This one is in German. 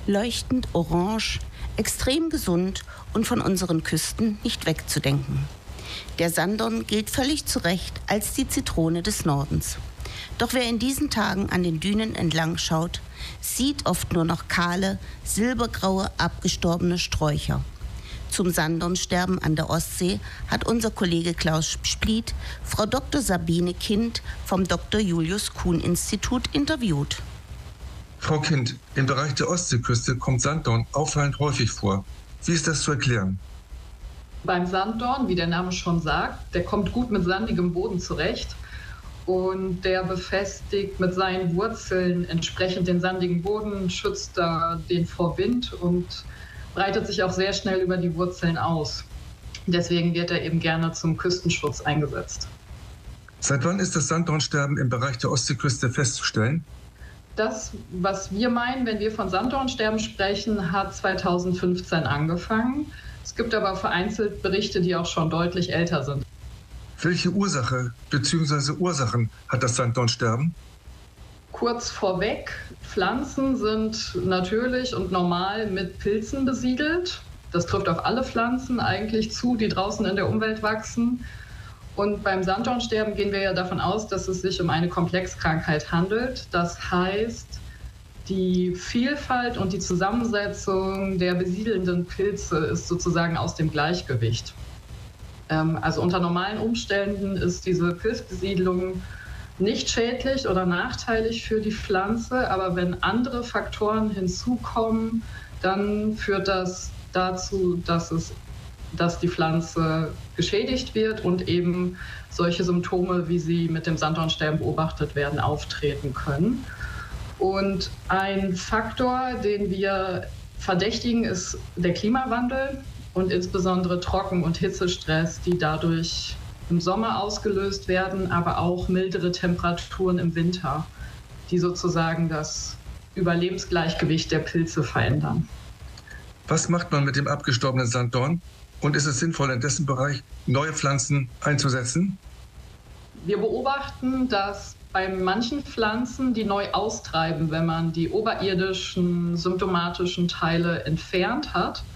Leuchtend orange, extrem gesund und von unseren Küsten nicht wegzudenken. Der Sanddorn gilt völlig zu Recht als die Zitrone des Nordens. Doch wer in diesen Tagen an den Dünen entlang schaut, sieht oft nur noch kahle, silbergraue, abgestorbene Sträucher. Zum Sanddornsterben an der Ostsee hat unser Kollege Klaus Spliet Frau Dr. Sabine Kind vom Dr. Julius Kuhn Institut interviewt. Frau Kind, im Bereich der Ostseeküste kommt Sanddorn auffallend häufig vor. Wie ist das zu erklären? Beim Sanddorn, wie der Name schon sagt, der kommt gut mit sandigem Boden zurecht und der befestigt mit seinen Wurzeln entsprechend den sandigen Boden, schützt da den vor Wind und breitet sich auch sehr schnell über die Wurzeln aus. Deswegen wird er eben gerne zum Küstenschutz eingesetzt. Seit wann ist das Sanddornsterben im Bereich der Ostseeküste festzustellen? Das, was wir meinen, wenn wir von Sanddornsterben sprechen, hat 2015 angefangen. Es gibt aber vereinzelt Berichte, die auch schon deutlich älter sind. Welche Ursache bzw. Ursachen hat das Sanddornsterben? Kurz vorweg, Pflanzen sind natürlich und normal mit Pilzen besiedelt. Das trifft auf alle Pflanzen eigentlich zu, die draußen in der Umwelt wachsen. Und beim Sanddornsterben gehen wir ja davon aus, dass es sich um eine Komplexkrankheit handelt. Das heißt, die Vielfalt und die Zusammensetzung der besiedelnden Pilze ist sozusagen aus dem Gleichgewicht. Also unter normalen Umständen ist diese Pilzbesiedlung nicht schädlich oder nachteilig für die Pflanze, aber wenn andere Faktoren hinzukommen, dann führt das dazu, dass die Pflanze geschädigt wird und eben solche Symptome, wie sie mit dem Sanddornsterben beobachtet werden, auftreten können. Und ein Faktor, den wir verdächtigen, ist der Klimawandel und insbesondere Trocken- und Hitzestress, die dadurch im Sommer ausgelöst werden, aber auch mildere Temperaturen im Winter, die sozusagen das Überlebensgleichgewicht der Pilze verändern. Was macht man mit dem abgestorbenen Sanddorn? Und ist es sinnvoll, in dessen Bereich neue Pflanzen einzusetzen? Wir beobachten, dass bei manchen Pflanzen, die neu austreiben, wenn man die oberirdischen symptomatischen Teile entfernt hat,